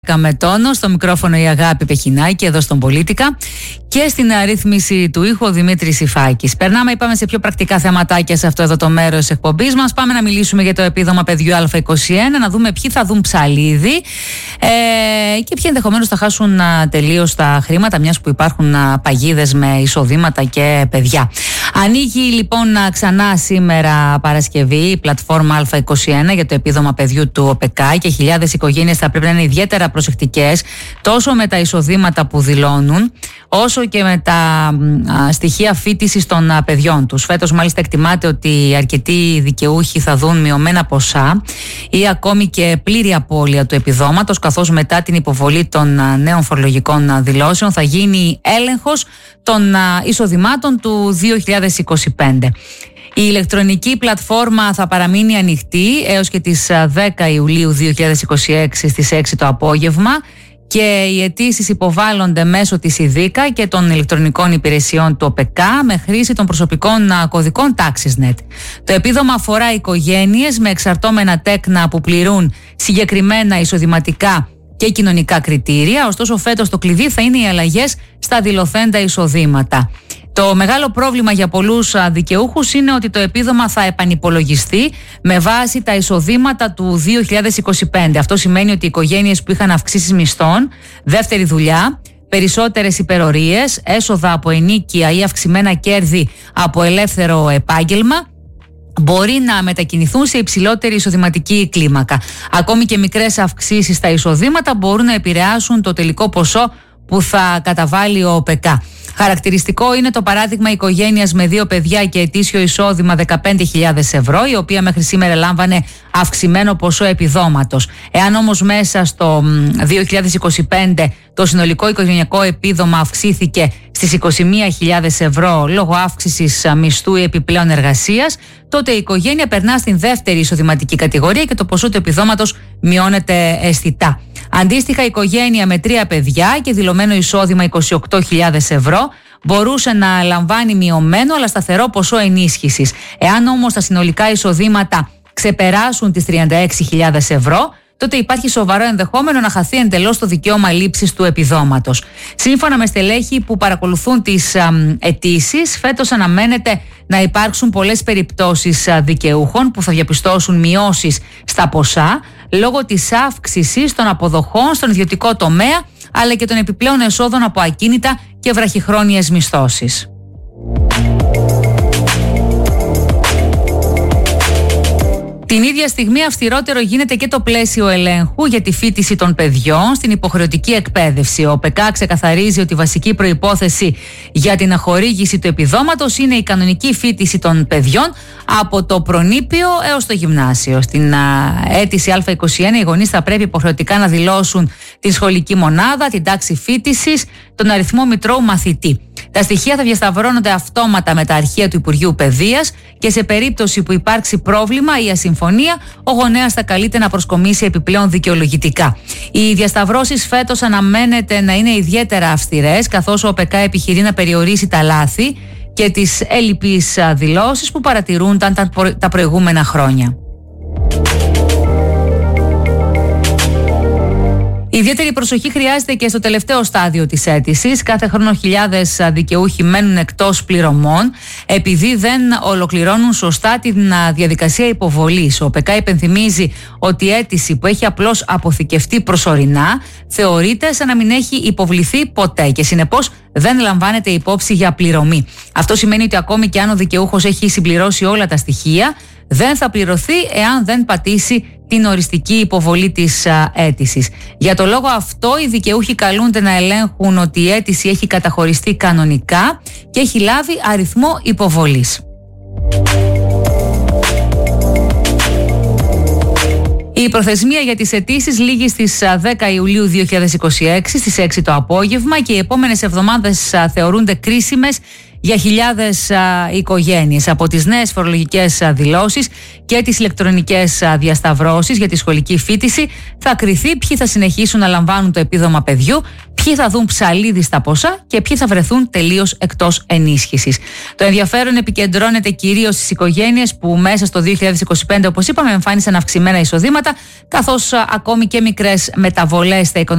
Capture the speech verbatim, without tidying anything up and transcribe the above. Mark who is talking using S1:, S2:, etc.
S1: Με τόνο, στο μικρόφωνο η Αγάπη Πεχινάκη, εδώ στον Πολίτικα, και στην αρρύθμιση του ήχου ο Δημήτρης Υφάκης. Περνάμε, είπαμε, σε πιο πρακτικά θεματάκια σε αυτό εδώ το μέρος της εκπομπής μας. Πάμε να μιλήσουμε για το επίδομα παιδιού Α είκοσι ένα, να δούμε ποιοι θα δουν ψαλίδι ε, και ποιοι ενδεχομένως θα χάσουν τελείως τα χρήματα, μιας που υπάρχουν παγίδες με εισοδήματα και παιδιά. Ανοίγει λοιπόν ξανά σήμερα Παρασκευή η πλατφόρμα Α είκοσι ένα για το επίδομα παιδιού του ΟΠΕΚΑ και χιλιάδες οικογένειες θα πρέπει να είναι ιδιαίτερα προσεκτικές τόσο με τα εισοδήματα που δηλώνουν όσο και με τα α, στοιχεία φοιτησης των α, παιδιών τους. Φέτος μάλιστα εκτιμάται ότι αρκετοί δικαιούχοι θα δουν μειωμένα ποσά ή ακόμη και πλήρη απώλεια του επιδόματος, καθώς μετά την υποβολή των α, νέων φορολογικών α, δηλώσεων θα γίνει έλεγχος των α, εισοδημάτων του δύο χιλιάδες είκοσι πέντε. Η ηλεκτρονική πλατφόρμα θα παραμείνει ανοιχτή έως και τις δέκα Ιουλίου δύο χιλιάδες είκοσι έξι στις έξι το απόγευμα και οι αιτήσεις υποβάλλονται μέσω της ΙΔΙΚΑ και των ηλεκτρονικών υπηρεσιών του ΟΠΕΚΑ με χρήση των προσωπικών κωδικών TaxisNet. Το επίδομα αφορά οικογένειες με εξαρτώμενα τέκνα που πληρούν συγκεκριμένα εισοδηματικά και κοινωνικά κριτήρια, ωστόσο φέτος το κλειδί θα είναι οι αλλαγές στα δηλωθέντα εισοδήματα. Το μεγάλο πρόβλημα για πολλούς δικαιούχους είναι ότι το επίδομα θα επανυπολογιστεί με βάση τα εισοδήματα του δύο χιλιάδες είκοσι πέντε. Αυτό σημαίνει ότι οι οικογένειες που είχαν αυξήσεις μισθών, δεύτερη δουλειά, περισσότερες υπερορίες, έσοδα από ενίκεια ή αυξημένα κέρδη από ελεύθερο επάγγελμα μπορεί να μετακινηθούν σε υψηλότερη εισοδηματική κλίμακα. Ακόμη και μικρές αυξήσεις στα εισοδήματα μπορούν να επηρεάσουν το τελικό ποσό που θα καταβάλει ο ΟΠΕΚΑ. Χαρακτηριστικό είναι το παράδειγμα οικογένειας με δύο παιδιά και ετήσιο εισόδημα δεκαπέντε χιλιάδες ευρώ, η οποία μέχρι σήμερα λάμβανε αυξημένο ποσό επιδόματος. Εάν όμως μέσα στο δύο χιλιάδες είκοσι πέντε το συνολικό οικογενειακό επίδομα αυξήθηκε στις είκοσι μία χιλιάδες ευρώ λόγω αύξησης μισθού ή επιπλέον εργασίας, τότε η οικογένεια περνά στην δεύτερη εισοδηματική κατηγορία και το ποσό του επιδόματος μειώνεται αισθητά. Αντίστοιχα, η οικογένεια με τρία παιδιά και δηλωμένο εισόδημα είκοσι οκτώ χιλιάδες ευρώ μπορούσε να λαμβάνει μειωμένο αλλά σταθερό ποσό ενίσχυσης. Εάν όμως τα συνολικά εισοδήματα ξεπεράσουν τις τριάντα έξι χιλιάδες ευρώ, τότε υπάρχει σοβαρό ενδεχόμενο να χαθεί εντελώς το δικαίωμα λήψης του επιδόματος. Σύμφωνα με στελέχη που παρακολουθούν τις αιτήσεις, φέτος αναμένεται να υπάρξουν πολλές περιπτώσεις α, δικαιούχων που θα διαπιστώσουν μειώσεις στα ποσά λόγω της αύξησης των αποδοχών στον ιδιωτικό τομέα αλλά και των επιπλέον εσόδων από ακίνητα και βραχυχρόνιες μισθώσεις. Την ίδια στιγμή αυστηρότερο γίνεται και το πλαίσιο ελέγχου για τη φοιτηση των παιδιών στην υποχρεωτική εκπαίδευση. Ο ΟΠΕΚΑ ξεκαθαρίζει ότι η βασική προϋπόθεση για την αχορήγηση του επιδόματος είναι η κανονική φοιτηση των παιδιών από το προνήπιο έως το γυμνάσιο. Στην αίτηση Α είκοσι ένα οι γονείς θα πρέπει υποχρεωτικά να δηλώσουν την σχολική μονάδα, την τάξη φοιτησης, τον αριθμό μητρώου μαθητή. Τα στοιχεία θα διασταυρώνονται αυτόματα με τα αρχεία του Υπουργείου Παιδείας και σε περίπτωση που υπάρξει πρόβλημα ή ασυμφωνία, ο γονέας θα καλείται να προσκομίσει επιπλέον δικαιολογητικά. Οι διασταυρώσεις φέτος αναμένεται να είναι ιδιαίτερα αυστηρές, καθώς ο ΟΠΕΚΑ επιχειρεί να περιορίσει τα λάθη και τις έλλειπεις δηλώσεις που παρατηρούνταν τα προηγούμενα χρόνια. Ιδιαίτερη προσοχή χρειάζεται και στο τελευταίο στάδιο της αίτησης. Κάθε χρόνο χιλιάδες δικαιούχοι μένουν εκτός πληρωμών επειδή δεν ολοκληρώνουν σωστά τη διαδικασία υποβολής. Ο ΟΠΕΚΑ υπενθυμίζει ότι η αίτηση που έχει απλώς αποθηκευτεί προσωρινά θεωρείται σαν να μην έχει υποβληθεί ποτέ και συνεπώς δεν λαμβάνεται υπόψη για πληρωμή. Αυτό σημαίνει ότι ακόμη και αν ο δικαιούχος έχει συμπληρώσει όλα τα στοιχεία, δεν θα πληρωθεί εάν δεν πατήσει την οριστική υποβολή της αίτησης. Για το λόγο αυτό, οι δικαιούχοι καλούνται να ελέγχουν ότι η αίτηση έχει καταχωριστεί κανονικά και έχει λάβει αριθμό υποβολής. Η προθεσμία για τις αιτήσεις λήγει στις δέκα Ιουλίου δύο χιλιάδες είκοσι έξι στις έξι το απόγευμα και οι επόμενες εβδομάδες θεωρούνται κρίσιμες για χιλιάδες α, οικογένειες. Από τις νέες φορολογικές α, δηλώσεις και τις ηλεκτρονικές α, διασταυρώσεις για τη σχολική φοιτηση θα κριθεί ποιοι θα συνεχίσουν να λαμβάνουν το επίδομα παιδιού, ποιοι θα δουν ψαλίδι στα ποσά και ποιοι θα βρεθούν τελείως εκτός ενίσχυσης. Το ενδιαφέρον επικεντρώνεται κυρίως στις οικογένειες που μέσα στο δύο χιλιάδες είκοσι πέντε, όπως είπαμε, εμφάνισαν αυξημένα εισοδήματα, καθώς ακόμη και μικρές μεταβολές στα οικονομικά